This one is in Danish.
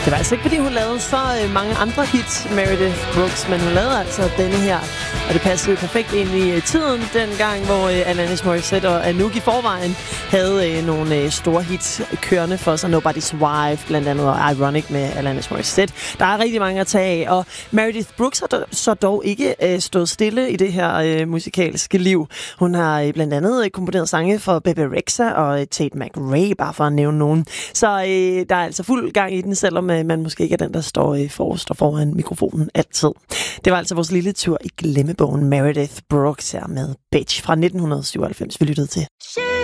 Det var altså ikke, fordi hun lavede så mange andre hits, Meredith Brooks, men hun lavede altså denne her, og det passede perfekt ind i tiden, dengang, hvor Alanis Morissette og Anouk i forvejen havde nogle store hits kørende for sig. Nobody's Wife, blandt andet, og Ironic med Alanis Morissette. Der er rigtig mange at tage af, og Meredith Brooks har så dog ikke stået stille i det her musikalske liv. Hun har blandt andet komponeret sange for Bebe Rexha og Tate McRae, bare for at nævne nogen. Så der er altså fuld gang i den, selvom man måske ikke er den, der står forrest og foran mikrofonen altid. Det var altså vores lille tur i glemmebogen Meredith Brooks her med Bitch fra 1997, vi lyttede til.